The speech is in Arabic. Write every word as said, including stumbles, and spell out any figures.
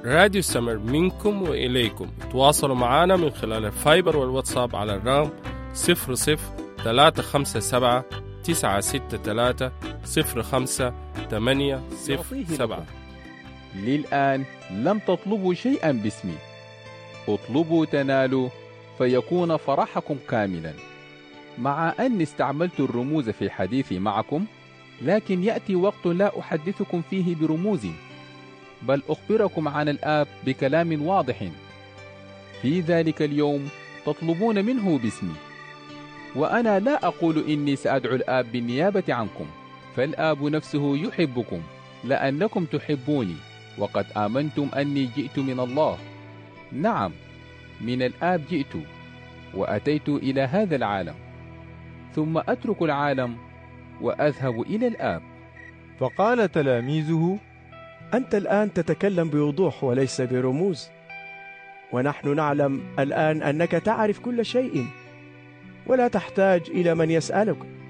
راديو سمر منكم وإليكم. تواصلوا معنا من خلال الفايبر والواتساب على الرقم صفر صفر ثلاثة خمسة سبعة تسعة ستة ثلاثة صفر خمسة ثمانية صفر سبعة. للآن لم تطلبوا شيئا باسمي، اطلبوا تنالوا فيكون فرحكم كاملا. مع أني استعملت الرموز في الحديث معكم، لكن يأتي وقت لا أحدثكم فيه برموز، بل أخبركم عن الآب بكلام واضح. في ذلك اليوم تطلبون منه باسمي، وأنا لا أقول إني سأدعو الآب بالنيابة عنكم، فالآب نفسه يحبكم لأنكم تحبوني، وقد آمنتم أني جئت من الله. نعم، من الآب جئت وأتيت إلى هذا العالم، ثم أترك العالم وأذهب إلى الآب. فقال تلاميذه: أنت الآن تتكلم بوضوح وليس برموز، ونحن نعلم الآن أنك تعرف كل شيء ولا تحتاج إلى من يسألك.